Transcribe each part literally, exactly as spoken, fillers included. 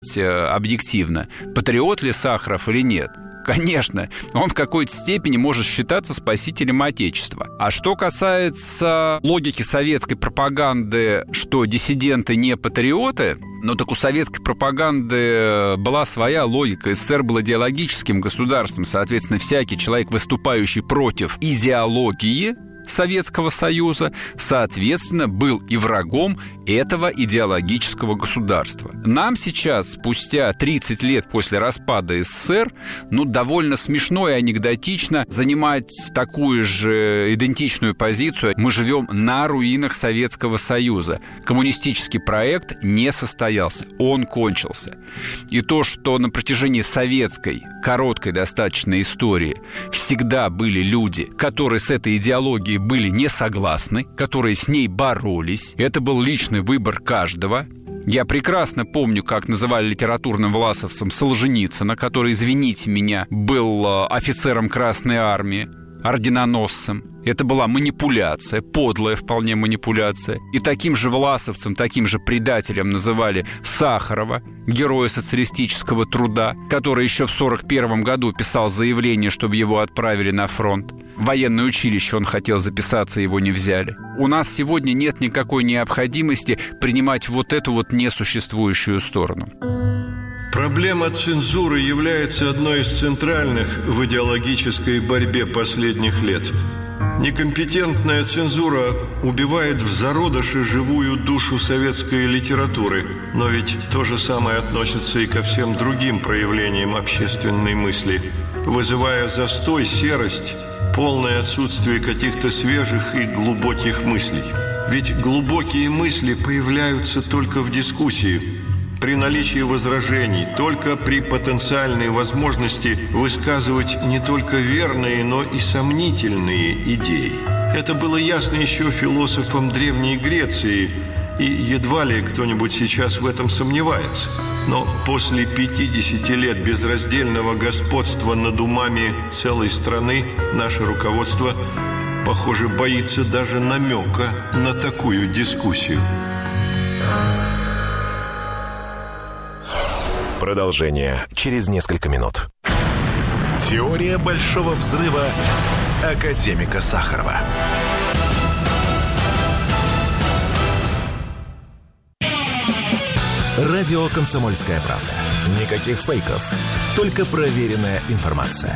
объективно, патриот ли Сахаров или нет. Конечно, он в какой-то степени может считаться спасителем Отечества. А что касается логики советской пропаганды, что диссиденты не патриоты, ну так у советской пропаганды была своя логика. СССР был идеологическим государством, соответственно, всякий человек, выступающий против идеологии Советского Союза, соответственно, был и врагом этого идеологического государства. Нам сейчас, спустя тридцать лет после распада СССР, ну, довольно смешно и анекдотично занимать такую же идентичную позицию. Мы живем на руинах Советского Союза. Коммунистический проект не состоялся, он кончился. И то, что на протяжении советской, короткой достаточно истории всегда были люди, которые с этой идеологией были не согласны, которые с ней боролись. Это был личный выбор каждого. Я прекрасно помню, как называли литературным власовцем Солженицына, который, извините меня, был офицером Красной Армии, орденоносцем. Это была манипуляция, подлая вполне манипуляция. И таким же власовцем, таким же предателем называли Сахарова, героя социалистического труда, который еще в сорок первом году писал заявление, чтобы его отправили на фронт. В военное училище он хотел записаться, его не взяли. У нас сегодня нет никакой необходимости принимать вот эту вот несуществующую сторону. Проблема цензуры является одной из центральных в идеологической борьбе последних лет. Некомпетентная цензура убивает в зародыше живую душу советской литературы. Но ведь то же самое относится и ко всем другим проявлениям общественной мысли, вызывая застой, серость, полное отсутствие каких-то свежих и глубоких мыслей. Ведь глубокие мысли появляются только в дискуссии, при наличии возражений, только при потенциальной возможности высказывать не только верные, но и сомнительные идеи. Это было ясно еще философам Древней Греции, и едва ли кто-нибудь сейчас в этом сомневается. Но после пятидесяти лет безраздельного господства над умами целой страны наше руководство, похоже, боится даже намека на такую дискуссию. Продолжение через несколько минут. Теория Большого Взрыва академика Сахарова. Радио «Комсомольская правда». Никаких фейков, только проверенная информация.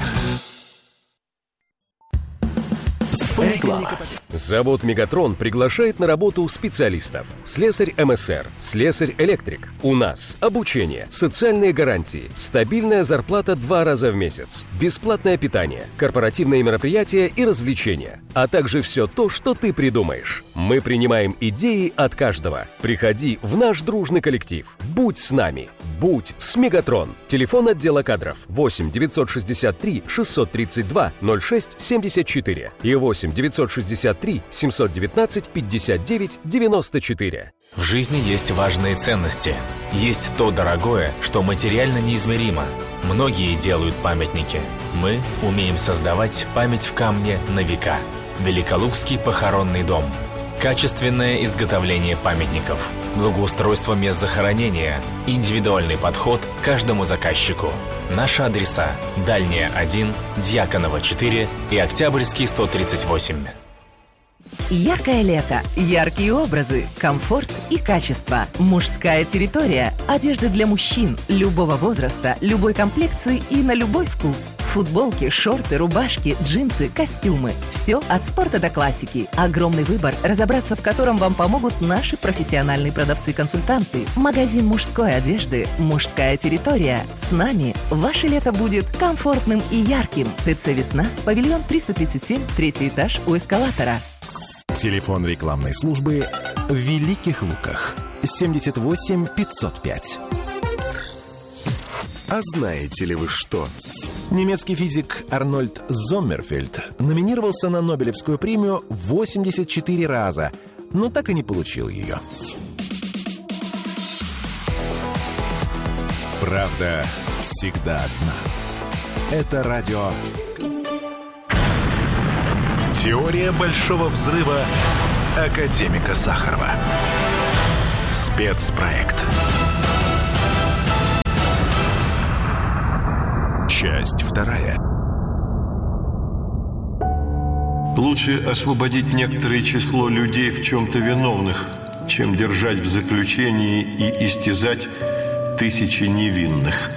Реклама. Завод «Мегатрон» приглашает на работу специалистов. Слесарь эм эс эр, слесарь-электрик. У нас обучение, социальные гарантии, стабильная зарплата два раза в месяц, бесплатное питание, корпоративные мероприятия и развлечения, а также все то, что ты придумаешь. Мы принимаем идеи от каждого. Приходи в наш дружный коллектив. Будь с нами. Будь с «Мегатрон». Телефон отдела кадров восемь девятьсот шестьдесят три шестьсот тридцать два ноль шесть семьдесят четыре и восемь девятьсот шестьдесят три семьсот девятнадцать пятьдесят девять девяносто четыре. В жизни есть важные ценности. Есть то дорогое, что материально неизмеримо. Многие делают памятники. Мы умеем создавать память в камне на века. Великолукский похоронный дом. Качественное изготовление памятников, благоустройство мест захоронения, индивидуальный подход к каждому заказчику. Наши адреса: Дальняя один, Дьяконова четыре и Октябрьский сто тридцать восемь. Яркое лето, яркие образы, комфорт и качество. Мужская территория. Одежда для мужчин любого возраста, любой комплекции и на любой вкус. Футболки, шорты, рубашки, джинсы, костюмы. Все от спорта до классики. Огромный выбор, разобраться в котором вам помогут наши профессиональные продавцы-консультанты. Магазин мужской одежды «Мужская территория». С нами ваше лето будет комфортным и ярким. ТЦ «Весна», павильон триста тридцать семь, третий этаж у эскалатора. Телефон рекламной службы в Великих Луках. семьдесят восемь пятьсот пять. А знаете ли вы что? Немецкий физик Арнольд Зоммерфельд номинировался на Нобелевскую премию восемьдесят четыре раза, но так и не получил ее. Правда всегда одна. Это радио «Теория Большого Взрыва» академика Сахарова. Спецпроект. Часть вторая. Лучше освободить некоторое число людей в чем-то виновных, чем держать в заключении и истязать тысячи невинных.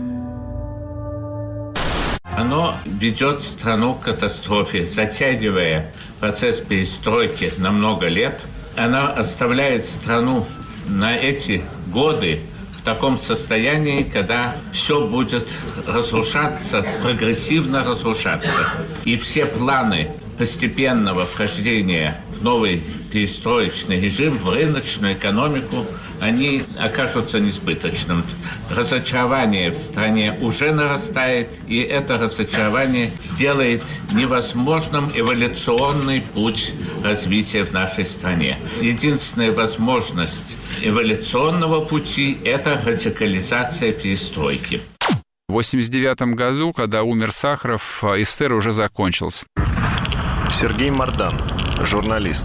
Оно ведет страну к катастрофе, затягивая процесс перестройки на много лет. Она оставляет страну на эти годы в таком состоянии, когда все будет разрушаться, прогрессивно разрушаться. И все планы постепенного вхождения в новый перестроечный режим, в рыночную экономику, они окажутся несбыточным. Разочарование в стране уже нарастает, и это разочарование сделает невозможным эволюционный путь развития в нашей стране. Единственная возможность эволюционного пути – это радикализация перестройки. В восемьдесят девятом году, когда умер Сахаров, СССР уже закончился. Сергей Мардан, журналист.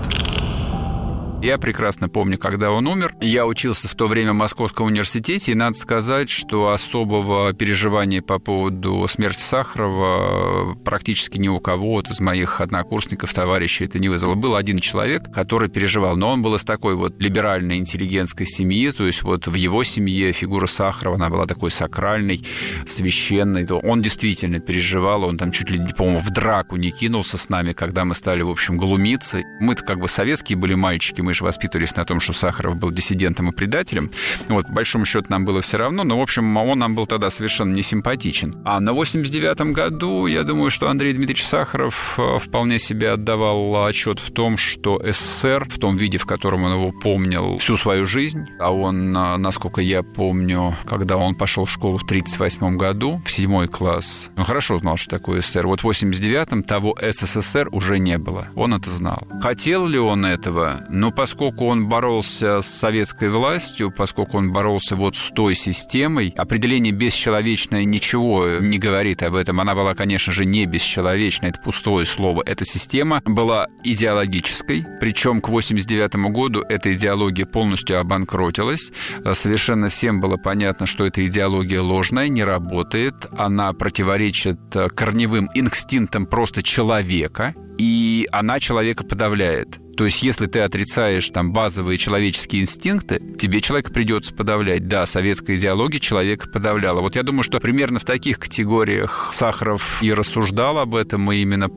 Я прекрасно помню, когда он умер. Я учился в то время в Московском университете, и надо сказать, что особого переживания по поводу смерти Сахарова практически ни у кого вот из моих однокурсников, товарищей это не вызвало. Был один человек, который переживал, но он был из такой вот либеральной интеллигентской семьи, то есть вот в его семье фигура Сахарова, она была такой сакральной, священной. Он действительно переживал, он там чуть ли, по-моему, в драку не кинулся с нами, когда мы стали, в общем, глумиться. Мы-то как бы советские были мальчики, мы же воспитывались на том, что Сахаров был диссидентом и предателем. Вот, по большому счету, нам было все равно, но, в общем, он нам был тогда совершенно не симпатичен. А на восемьдесят девятом году, я думаю, что Андрей Дмитриевич Сахаров вполне себе отдавал отчет в том, что СССР, в том виде, в котором он его помнил всю свою жизнь, а он, насколько я помню, когда он пошел в школу в тридцать восьмом году, в седьмой класс, он хорошо знал, что такое СССР. Вот в восемьдесят девятом того СССР уже не было. Он это знал. Хотел ли он этого? Ну, поскольку он боролся с советской властью, поскольку он боролся вот с той системой, определение «бесчеловечное» ничего не говорит об этом. Она была, конечно же, не бесчеловечная, это пустое слово. Эта система была идеологической, причем к восемьдесят девятому году эта идеология полностью обанкротилась. Совершенно всем было понятно, что эта идеология ложная, не работает, она противоречит корневым инстинктам просто человека, и она человека подавляет. То есть, если ты отрицаешь там базовые человеческие инстинкты, тебе человека придется подавлять. Да, советская идеология человека подавляла. Вот я думаю, что примерно в таких категориях Сахаров и рассуждал об этом, и именно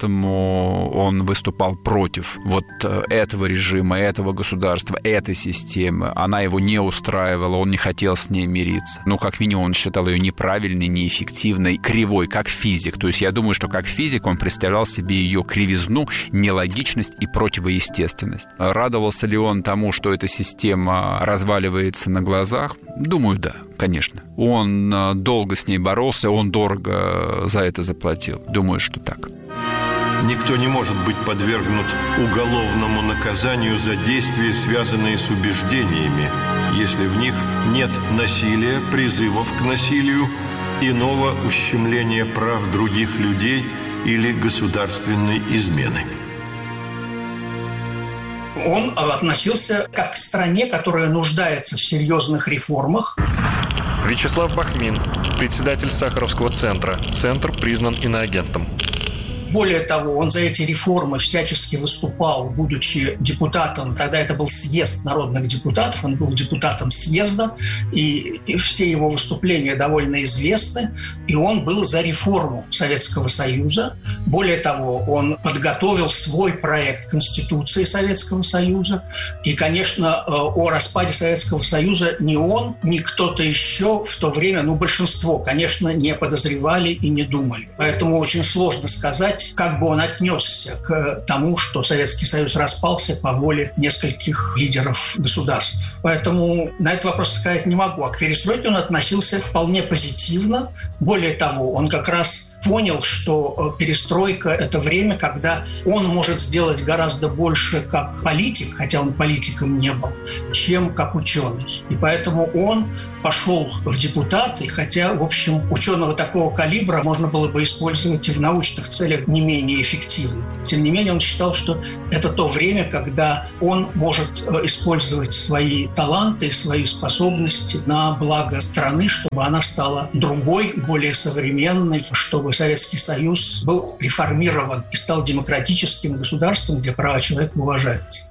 поэтому он выступал против вот этого режима, этого государства, этой системы. Она его не устраивала, он не хотел с ней мириться. Ну, как минимум, он считал ее неправильной, неэффективной, кривой, как физик. То есть, я думаю, что как физик он представлял себе ее кривизну, нелогичность и противоестественность. Естественность. Радовался ли он тому, что эта система разваливается на глазах? Думаю, да, конечно. Он долго с ней боролся, он дорого за это заплатил. Думаю, что так. Никто не может быть подвергнут уголовному наказанию за действия, связанные с убеждениями, если в них нет насилия, призывов к насилию, иного ущемления прав других людей или государственной измены. Он относился как к стране, которая нуждается в серьезных реформах. Вячеслав Бахмин, председатель Сахаровского центра. Центр признан иноагентом. Более того, он за эти реформы всячески выступал, будучи депутатом. Тогда это был съезд народных депутатов, он был депутатом съезда, и, и все его выступления довольно известны. И он был за реформу Советского Союза. Более того, он подготовил свой проект Конституции Советского Союза. И, конечно, о распаде Советского Союза ни он, ни кто-то еще в то время, ну, большинство, конечно, не подозревали и не думали. Поэтому очень сложно сказать, как бы он отнесся к тому, что Советский Союз распался по воле нескольких лидеров государств. Поэтому на этот вопрос сказать не могу. А к перестройке он относился вполне позитивно. Более того, он как раз понял, что перестройка – это время, когда он может сделать гораздо больше как политик, хотя он политиком не был, чем как ученый. И поэтому он пошел в депутаты, хотя, в общем, ученого такого калибра можно было бы использовать и в научных целях не менее эффективно. Тем не менее, он считал, что это то время, когда он может использовать свои таланты и свои способности на благо страны, чтобы она стала другой, более современной, чтобы Советский Союз был реформирован и стал демократическим государством, где права человека уважаются.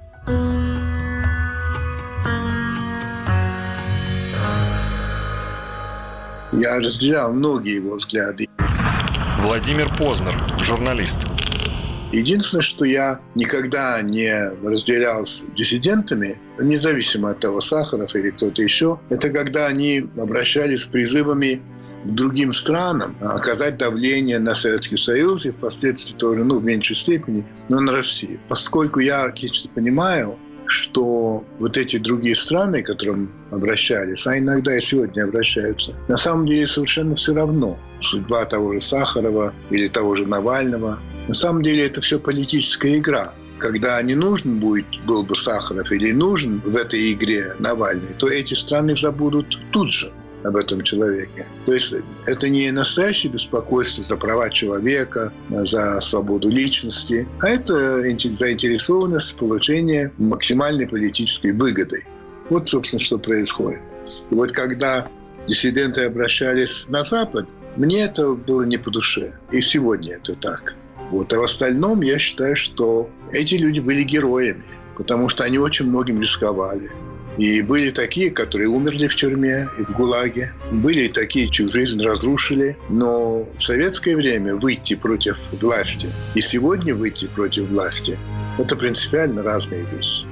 Я разделял многие его взгляды. Владимир Познер, журналист. Единственное, что я никогда не разделял с диссидентами, независимо от того, Сахаров или кто-то еще, это когда они обращались с призывами к другим странам оказать давление на Советский Союз и впоследствии тоже, ну, в меньшей степени, но на Россию. Поскольку я отлично понимаю, что вот эти другие страны, к которым обращались, а иногда и сегодня обращаются, на самом деле совершенно все равно. Судьба того же Сахарова или того же Навального. На самом деле это все политическая игра. Когда не нужен будет, был бы Сахаров или нужен в этой игре Навальный, то эти страны забудут тут же об этом человеке. То есть это не настоящее беспокойство за права человека, за свободу личности, а это заинтересованность в получении максимальной политической выгоды. Вот, собственно, что происходит. И вот когда диссиденты обращались на Запад, мне это было не по душе. И сегодня это так. Вот. А в остальном я считаю, что эти люди были героями, потому что они очень многим рисковали. И были такие, которые умерли в тюрьме и в ГУЛАГе. Были такие, чью жизнь разрушили. Но в советское время выйти против власти и сегодня выйти против власти – это принципиально разные вещи.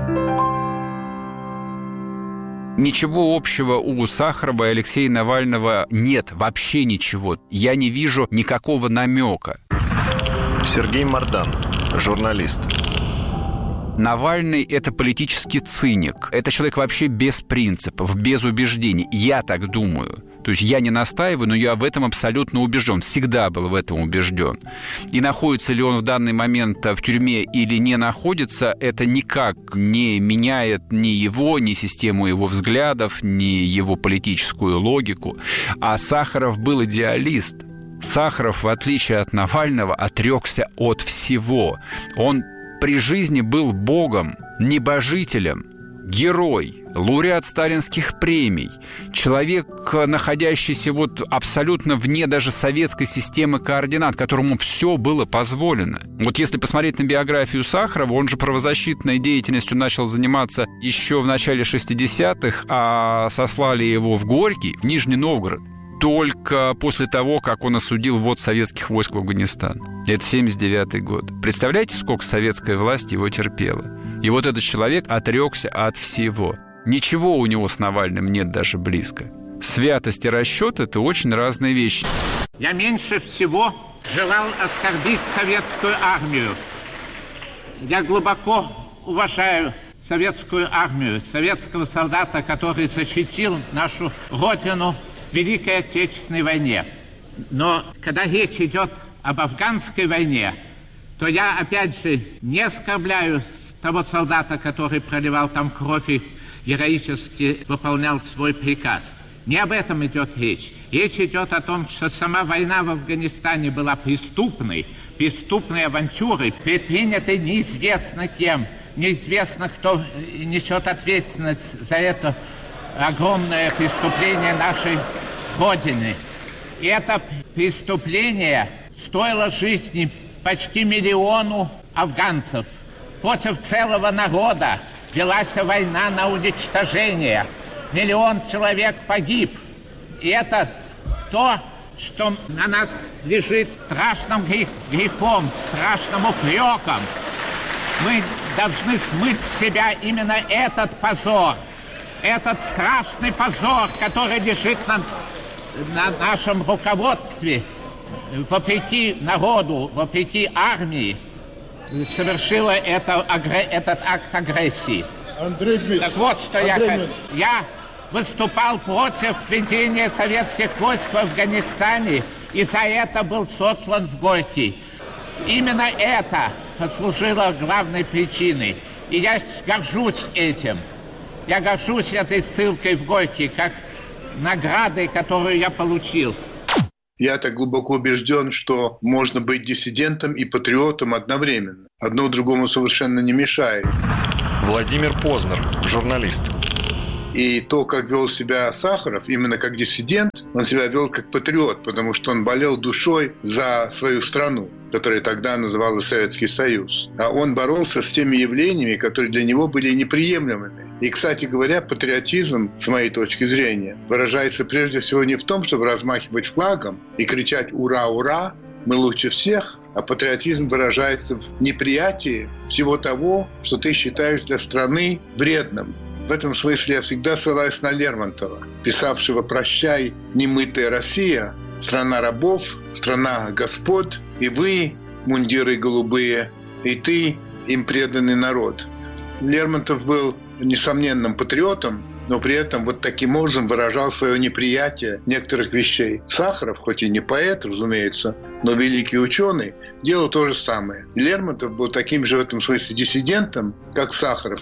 Ничего общего у Сахарова и Алексея Навального нет, вообще ничего. Я не вижу никакого намека. Сергей Мардан, журналист. Навальный – это политический циник. Это человек вообще без принципов, без убеждений. Я так думаю. То есть я не настаиваю, но я в этом абсолютно убежден. Всегда был в этом убежден. И находится ли он в данный момент в тюрьме или не находится, это никак не меняет ни его, ни систему его взглядов, ни его политическую логику. А Сахаров был идеалист. Сахаров, в отличие от Навального, отрекся от всего. Он при жизни был богом, небожителем, герой, лауреат сталинских премий, человек, находящийся вот абсолютно вне даже советской системы координат, которому все было позволено. Вот если посмотреть на биографию Сахарова, он же правозащитной деятельностью начал заниматься еще в начале шестидесятых, а сослали его в Горький, в Нижний Новгород, только после того, как он осудил ввод советских войск в Афганистан. Это семьдесят девятый год. Представляете, сколько советская власть его терпела? И вот этот человек отрекся от всего. Ничего у него с Навальным нет даже близко. Святость и расчет – это очень разные вещи. Я меньше всего желал оскорбить советскую армию. Я глубоко уважаю советскую армию, советского солдата, который защитил нашу Родину в Великой Отечественной войне. Но когда речь идет об афганской войне, то я, опять же, не оскорбляю того солдата, который проливал там кровь и героически выполнял свой приказ. Не об этом идет речь. Речь идет о том, что сама война в Афганистане была преступной, преступной авантюрой, предпринятой неизвестно кем, неизвестно, кто несет ответственность за это огромное преступление нашей Родины. И это преступление стоило жизни почти миллиону афганцев. Против целого народа велась война на уничтожение. Миллион человек погиб. И это то, что на нас лежит страшным грехом, страшным упреком. Мы должны смыть с себя именно этот позор. Этот страшный позор, который лежит на, на нашем руководстве, вопреки народу, вопреки армии, совершила это, этот акт агрессии. Андрей Дмитриевич, так вот, что я, я выступал против введения советских войск в Афганистане и за это был сослан в Горький. Именно это послужило главной причиной. И я горжусь этим. Я горжусь этой ссылкой в Горький, как наградой, которую я получил. Я так глубоко убежден, что можно быть диссидентом и патриотом одновременно. Одно другому совершенно не мешает. Владимир Познер, журналист. И то, как вел себя Сахаров, именно как диссидент, он себя вел как патриот, потому что он болел душой за свою страну, которая тогда называлась Советский Союз. А он боролся с теми явлениями, которые для него были неприемлемыми. И, кстати говоря, патриотизм, с моей точки зрения, выражается прежде всего не в том, чтобы размахивать флагом и кричать «Ура, ура! Мы лучше всех!», а патриотизм выражается в неприятии всего того, что ты считаешь для страны вредным. В этом смысле я всегда ссылаюсь на Лермонтова, писавшего «Прощай, немытая Россия, страна рабов, страна господ, и вы, мундиры голубые, и ты, им преданный народ». Лермонтов был несомненным патриотом, но при этом вот таким образом выражал свое неприятие некоторых вещей. Сахаров, хоть и не поэт, разумеется, но великий ученый, делал то же самое. Лермонтов был таким же в этом смысле диссидентом, как Сахаров.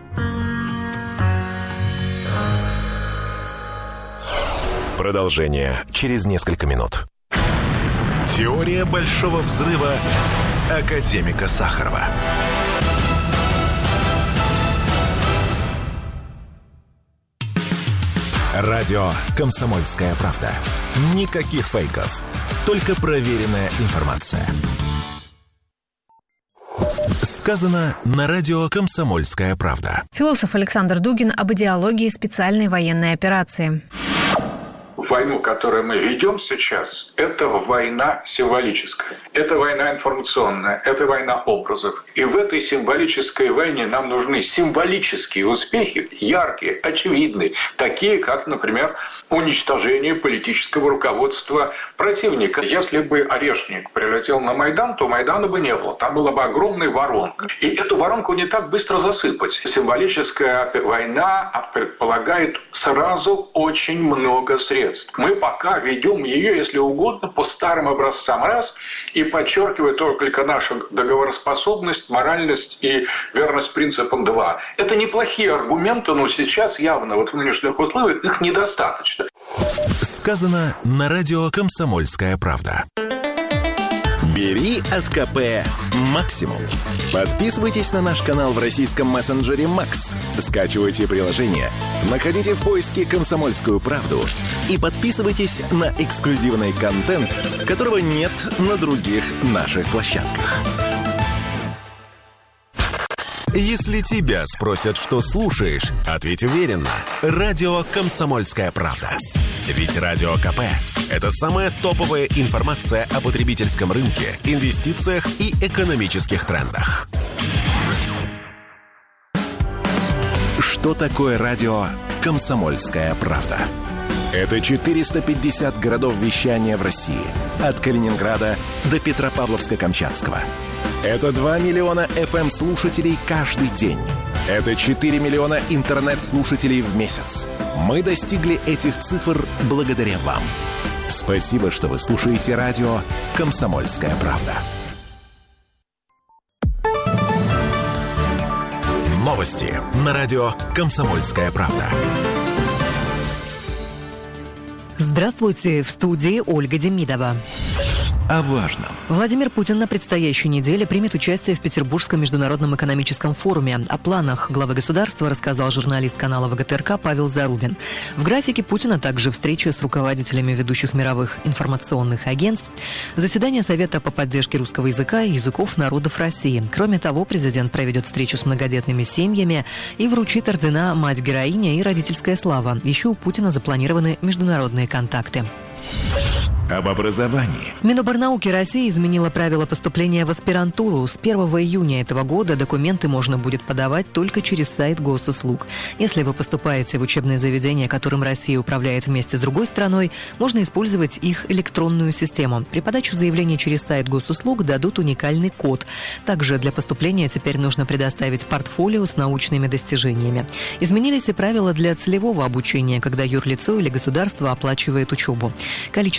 Продолжение через несколько минут. Теория Большого Взрыва академика Сахарова. Радио «Комсомольская правда». Никаких фейков, только проверенная информация. Сказано на радио «Комсомольская правда». Философ Александр Дугин об идеологии специальной военной операции. Войну, которую мы ведем сейчас, это война символическая. Это война информационная, это война образов. И в этой символической войне нам нужны символические успехи, яркие, очевидные, такие как, например, уничтожение политического руководства противника. Если бы Орешник прилетел на Майдан, то Майдана бы не было. Там была бы огромная воронка. И эту воронку не так быстро засыпать. Символическая война предполагает сразу очень много средств. Мы пока ведем ее, если угодно, по старым образцам раз, и подчеркивая только нашу договороспособность, моральность и верность принципам два. Это неплохие аргументы, но сейчас явно вот в нынешних условиях их недостаточно. Сказано на радио «Комсомольская правда». Бери от КП максимум. Подписывайтесь на наш канал в российском мессенджере Макс. Скачивайте приложение, находите в поиске «Комсомольскую правду» и подписывайтесь на эксклюзивный контент, которого нет на других наших площадках. Если тебя спросят, что слушаешь, ответь уверенно. Радио «Комсомольская правда». Ведь Радио КП – это самая топовая информация о потребительском рынке, инвестициях и экономических трендах. Что такое радио «Комсомольская правда»? Это четыреста пятьдесят городов вещания в России. От Калининграда до Петропавловска-Камчатского. Это два миллиона эф эм-слушателей каждый день. Это четыре миллиона интернет-слушателей в месяц. Мы достигли этих цифр благодаря вам. Спасибо, что вы слушаете радио «Комсомольская правда». Новости на радио «Комсомольская правда». Здравствуйте, в студии Ольга Демидова. О важном. Владимир Путин на предстоящей неделе примет участие в Петербургском международном экономическом форуме. О планах главы государства рассказал журналист канала вэ гэ тэ эр ка Павел Зарубин. В графике Путина также встреча с руководителями ведущих мировых информационных агентств, заседание Совета по поддержке русского языка и языков народов России. Кроме того, президент проведет встречу с многодетными семьями и вручит ордена «Мать-героиня» и «Родительская слава». Еще у Путина запланированы международные контакты. Об образовании. Миноборнауки России изменила правила поступления в аспирантуру. С первого июня этого года документы можно будет подавать только через сайт госуслуг. Если вы поступаете в учебное заведение, которым Россия управляет вместе с другой страной, можно использовать их электронную систему. При подаче заявления через сайт госуслуг дадут уникальный код. Также для поступления теперь нужно предоставить портфолио с научными достижениями. Изменились и правила для целевого обучения, когда юрлицо или государство оплачивает учебу. Количество таких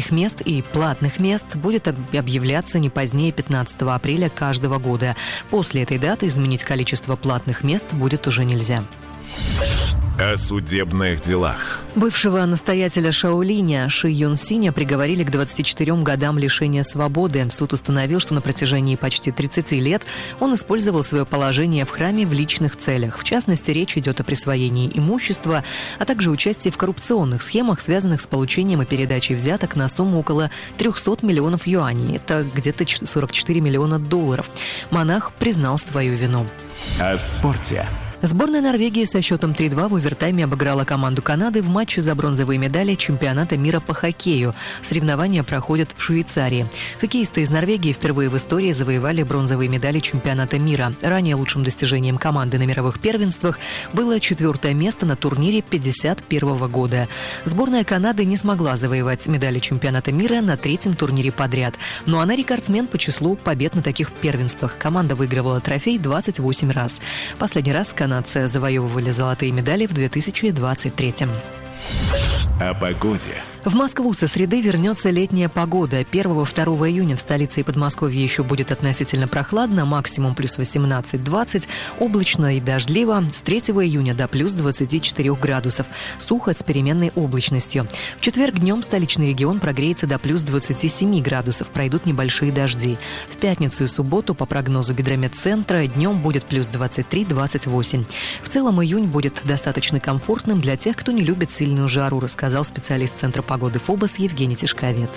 средних мест и платных мест будет объявляться не позднее пятнадцатого апреля каждого года. После этой даты изменить количество платных мест будет уже нельзя. О судебных делах. Бывшего настоятеля Шаолиня Ши Юн Синя приговорили к двадцати четырем годам лишения свободы. Суд установил, что на протяжении почти тридцати лет он использовал свое положение в храме в личных целях. В частности, речь идет о присвоении имущества, а также участии в коррупционных схемах, связанных с получением и передачей взяток на сумму около трехсот миллионов юаней. Это где-то сорок четыре миллиона долларов. Монах признал свою вину. О спорте. Сборная Норвегии со счетом три-два в овертайме обыграла команду Канады в матче за бронзовые медали чемпионата мира по хоккею. Соревнования проходят в Швейцарии. Хоккеисты из Норвегии впервые в истории завоевали бронзовые медали чемпионата мира. Ранее лучшим достижением команды на мировых первенствах было четвертое место на турнире пятьдесят первого года. Сборная Канады не смогла завоевать медали чемпионата мира на третьем турнире подряд. Но она рекордсмен по числу побед на таких первенствах. Команда выигрывала трофей двадцать восемь раз. Последний раз канадцы завоевывали золотые медали в две тысячи двадцать третьем. О погоде. В Москву со среды вернется летняя погода. первого-второго июня в столице и Подмосковье еще будет относительно прохладно, максимум плюс восемнадцать-двадцать, облачно и дождливо, с третьего июня до плюс двадцати четырёх градусов, сухо с переменной облачностью. В четверг днем столичный регион прогреется до плюс двадцати семи градусов, пройдут небольшие дожди. В пятницу и субботу, по прогнозу гидрометцентра, днем будет плюс двадцать три - двадцать восемь. В целом июнь будет достаточно комфортным для тех, кто не любит сильную жару, рассказал специалист Центра погоды ФОБОС Евгений Тишковец.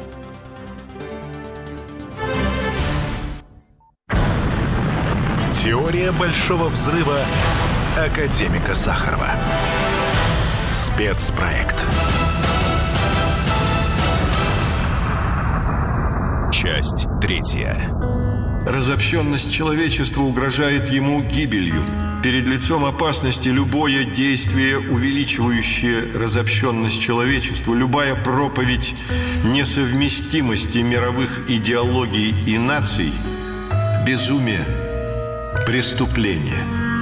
Теория большого взрыва академика Сахарова. Спецпроект. Часть третья. Разобщенность человечества угрожает ему гибелью. Перед лицом опасности любое действие, увеличивающее разобщенность человечества, любая проповедь несовместимости мировых идеологий и наций – безумие, преступление.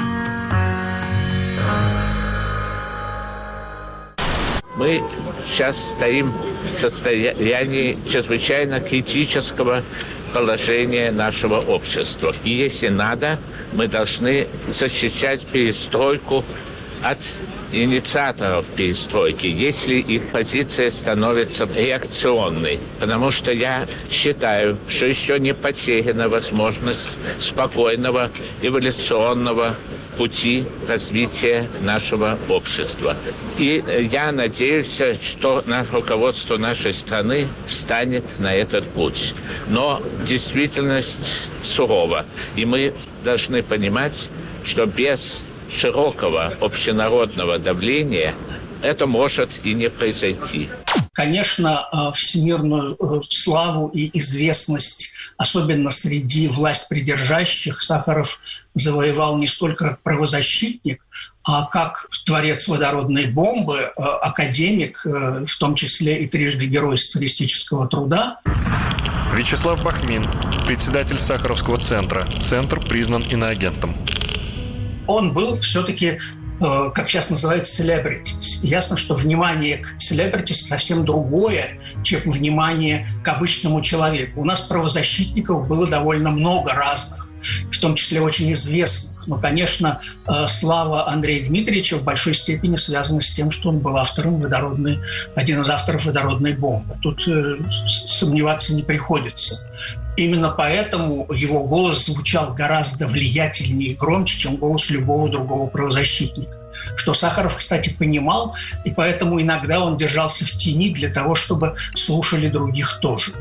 Мы сейчас стоим в состоянии чрезвычайно критического положения нашего общества. И если надо, мы должны защищать перестройку от инициаторов перестройки, если их позиция становится реакционной. Потому что я считаю, что еще не потеряна возможность спокойного эволюционного пути развития нашего общества. И я надеюсь, что руководство нашей страны встанет на этот путь. Но действительность сурова. И мы должны понимать, что без широкого общенародного давления это может и не произойти. Конечно, всемирную славу и известность, особенно среди власть придержащих, Сахаров завоевал не столько как правозащитник, а как творец водородной бомбы, академик, в том числе и трижды герой социалистического труда. Вячеслав Бахмин, председатель Сахаровского центра. Центр признан иноагентом. Он был все-таки, как сейчас называется, селебритис. Ясно, что внимание к селебритис совсем другое, чем внимание к обычному человеку. У нас правозащитников было довольно много разных, в том числе очень известных. Но, конечно, слава Андрея Дмитриевича в большой степени связана с тем, что он был автором водородной, один из авторов водородной бомбы. Тут сомневаться не приходится. Именно поэтому его голос звучал гораздо влиятельнее и громче, чем голос любого другого правозащитника. Что Сахаров, кстати, понимал, и поэтому иногда он держался в тени для того, чтобы слушали других тоже.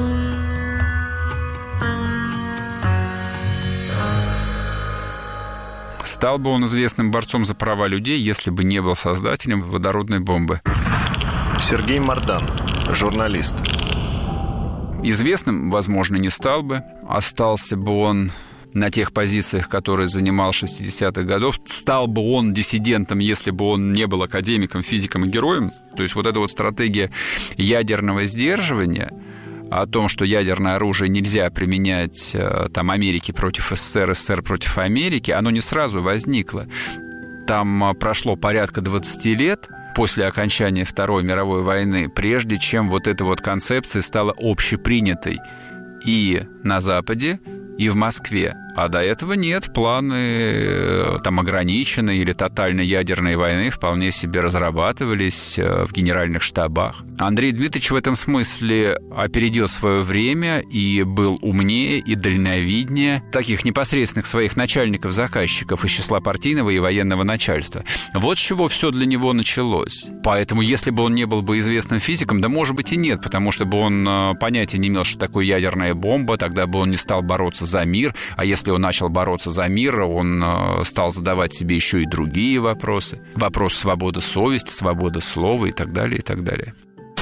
Стал бы он известным борцом за права людей, если бы не был создателем водородной бомбы. Сергей Мардан, журналист. Известным, возможно, не стал бы. Остался бы он на тех позициях, которые занимал шестидесятых годов. Стал бы он диссидентом, если бы он не был академиком, физиком и героем. То есть вот эта вот стратегия ядерного сдерживания, о том, что ядерное оружие нельзя применять там, Америке против СССР, СССР против Америки, оно не сразу возникло. Там прошло порядка двадцати лет после окончания Второй мировой войны, прежде чем вот эта вот концепция стала общепринятой и на Западе, и в Москве. А до этого нет, планы там ограниченной или тотальной ядерной войны вполне себе разрабатывались в генеральных штабах. Андрей Дмитриевич в этом смысле опередил свое время и был умнее и дальновиднее таких непосредственных своих начальников-заказчиков из числа партийного и военного начальства. Вот с чего все для него началось. Поэтому, если бы он не был бы известным физиком, да, может быть, и нет, потому что бы он понятия не имел, что такое ядерная бомба, тогда бы он не стал бороться за мир, а если Если он начал бороться за мир, он стал задавать себе еще и другие вопросы. Вопрос свободы совести, свободы слова и так далее, и так далее.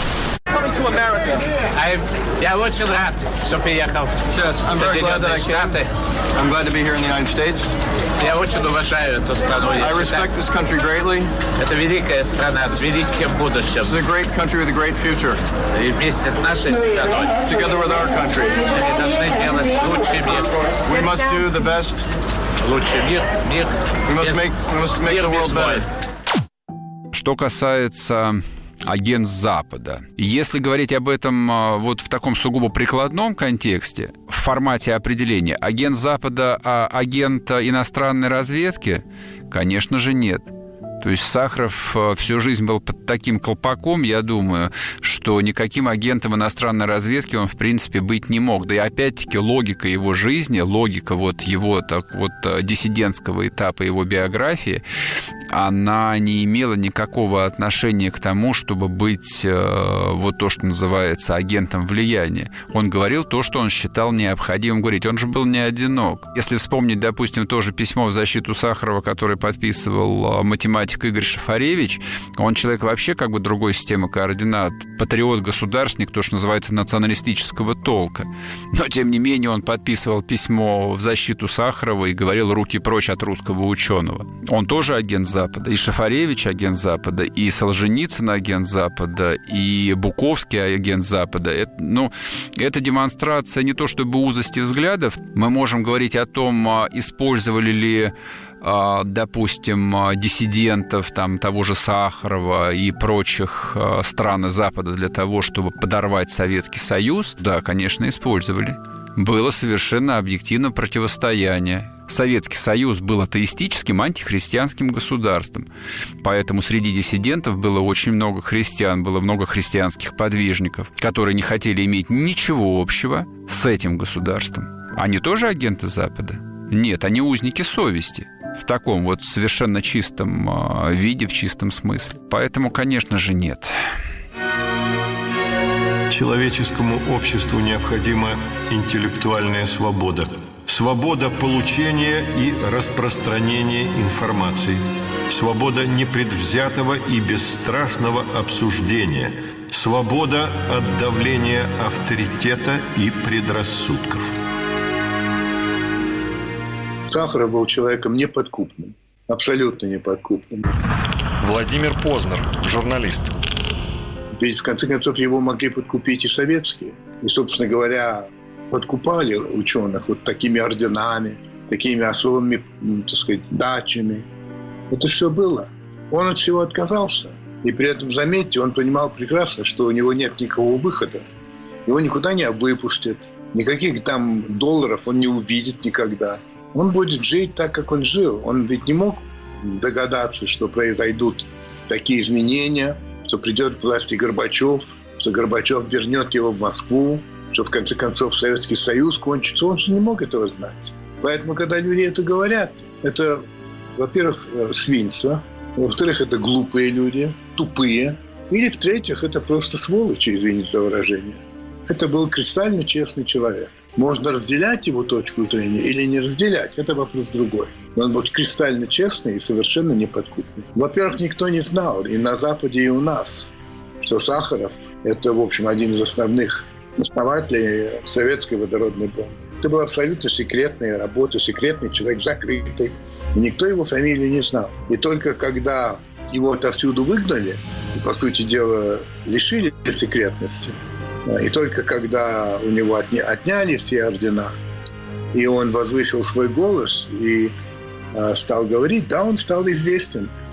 Я очень рад, что приехал в Соединенные Штаты. I'm glad to be here in the United States. Я очень уважаю эту страну. I respect this country greatly. Это великая страна с великим будущим. This is a great country with a great future. И вместе с нашей страной. Together with our country. Мы должны делать лучший мир. We must do the best. Лучший мир, мир. We must make, we must make the world better. Что касается агент Запада. Если говорить об этом вот в таком сугубо прикладном контексте, в формате определения, агент Запада, а агент иностранной разведки, конечно же, нет. То есть Сахаров всю жизнь был под таким колпаком, я думаю, что никаким агентом иностранной разведки он, в принципе, быть не мог. Да и опять-таки логика его жизни, логика вот его так вот диссидентского этапа его биографии, она не имела никакого отношения к тому, чтобы быть вот то, что называется агентом влияния. Он говорил то, что он считал необходимым говорить. Он же был не одинок. Если вспомнить, допустим, тоже письмо в защиту Сахарова, которое подписывал математик Игорь Шафаревич, он человек вообще как бы другой системы координат, патриот-государственник, то, что называется, националистического толка. Но, тем не менее, он подписывал письмо в защиту Сахарова и говорил «руки прочь от русского ученого». Он тоже агент Запада, и Шафаревич агент Запада, и Солженицын агент Запада, и Буковский агент Запада. Это, ну, это демонстрация не то чтобы узости взглядов. Мы можем говорить о том, использовали ли, допустим, диссидентов, там, того же Сахарова и прочих стран Запада для того, чтобы подорвать Советский Союз. Да, конечно, использовали. Было совершенно объективно противостояние. Советский Союз был атеистическим, антихристианским государством. Поэтому среди диссидентов было очень много христиан, было много христианских подвижников, которые не хотели иметь ничего общего с этим государством. Они тоже агенты Запада? Нет, они узники совести. В таком вот совершенно чистом виде, в чистом смысле. Поэтому, конечно же, нет. Человеческому обществу необходима интеллектуальная свобода. Свобода получения и распространения информации. Свобода непредвзятого и бесстрашного обсуждения. Свобода от давления авторитета и предрассудков. Сахаров был человеком неподкупным, абсолютно неподкупным. Владимир Познер, журналист. Ведь, в конце концов, его могли подкупить и советские. И, собственно говоря, подкупали ученых вот такими орденами, такими особыми, так сказать, дачами. Это что было? Он от всего отказался. И при этом, заметьте, он понимал прекрасно, что у него нет никакого выхода. Его никуда не выпустят. Никаких там долларов он не увидит никогда. Он будет жить так, как он жил. Он ведь не мог догадаться, что произойдут такие изменения, что придет к власти Горбачев, что Горбачев вернет его в Москву, что в конце концов Советский Союз кончится. Он же не мог этого знать. Поэтому, когда люди это говорят, это, во-первых, свинство, во-вторых, это глупые люди, тупые, или, в-третьих, это просто сволочи, извините за выражение. Это был кристально честный человек. Можно разделять его точку зрения или не разделять, это вопрос другой. Он был кристально честный и совершенно неподкупный. Во-первых, никто не знал, и на Западе, и у нас, что Сахаров – это, в общем, один из основных основателей советской водородной бомбы. Это была абсолютно секретная работа, секретный человек, закрытый. И никто его фамилии не знал. И только когда его отовсюду выгнали, и, по сути дела, лишили секретности, и только когда у него отня- отняли все ордена, и он возвысил свой голос и э, стал говорить, да, он стал известен.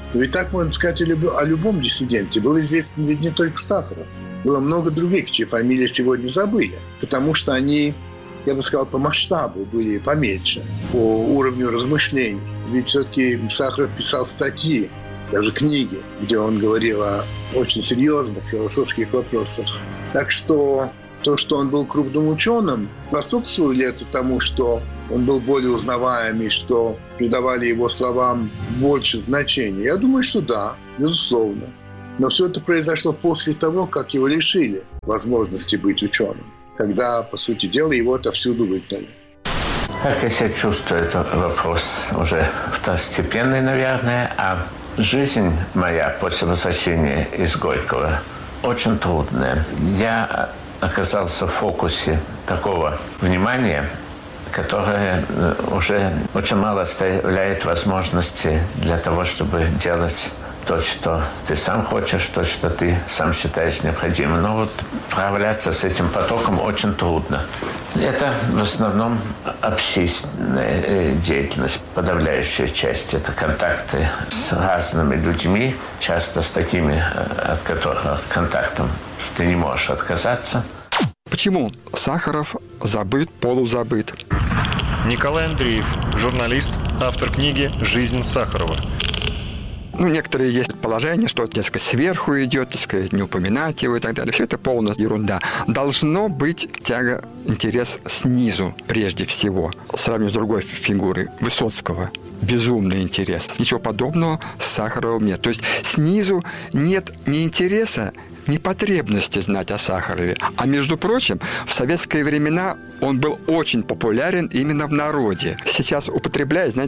Ведь так можно сказать о, люб... о любом диссиденте. Был известен ведь не только Сахаров. Было много других, чьи фамилии сегодня забыли. Потому что они, я бы сказал, по масштабу были поменьше, по уровню размышлений. Ведь все-таки Сахаров писал статьи, даже книги, где он говорил о очень серьезных философских вопросах. Так что то, что он был крупным ученым, способствовало ли это тому, что он был более узнаваемый, что придавали его словам больше значения? Я думаю, что да, безусловно. Но все это произошло после того, как его лишили возможности быть ученым, когда, по сути дела, его отовсюду выгнали. Как я себя чувствую, это вопрос уже второстепенный, наверное. А жизнь моя после возвращения из Горького очень трудная. Я оказался в фокусе такого внимания, которое уже очень мало оставляет возможности для того, чтобы делать то, что ты сам хочешь, то, что ты сам считаешь необходимым. Но вот справляться с этим потоком очень трудно. Это в основном общественная деятельность. Подавляющая часть – это контакты с разными людьми, часто с такими, от которых контактом ты не можешь отказаться. Почему Сахаров забыт, полузабыт? Николай Андреев, журналист, автор книги «Жизнь Сахарова». Ну, некоторые есть положения, что, дескать, сверху идет, так сказать, не упоминать его и так далее. Все это полная ерунда. Должно быть тяга, интерес снизу, прежде всего. Сравниваю с другой фигурой, Высоцкого. Безумный интерес. Ничего подобного с Сахаровым нет. То есть снизу нет ни интереса, ни потребности знать о Сахарове. А между прочим, в советские времена он был очень популярен именно в народе. Сейчас употребляет, знаете,